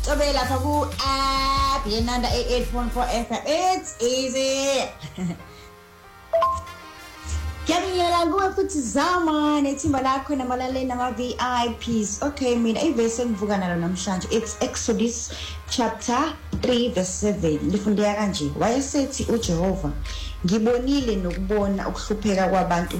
Tobe lapha ku app yenanda 88.4 FM. It's easy. Kuyabingelela kuwe futhi zama nethimba lakho nabalaleli nama VIPs. Okay, mina ivesi engivuka nalo namhlanje it's Exodus chapter 3 verse 7. Lifundeka kanje. Wayesethi uJehova, ngibonile nokubona ukuhlupheka kwabantu